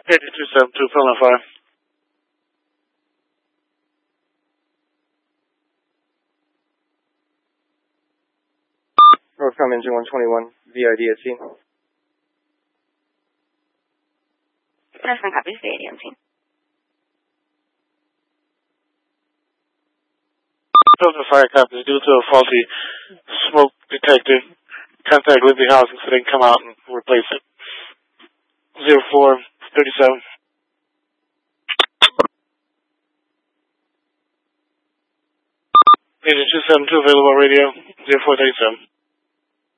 Agent 272, pulling on fire. Northcom engine 121, VID at scene. Northcom copies, VID on scene. Pulling fire copies due to a faulty smoke detector. Contact Libby Housing so they can come out and replace it. 0437. Agent 272 available radio. 0437.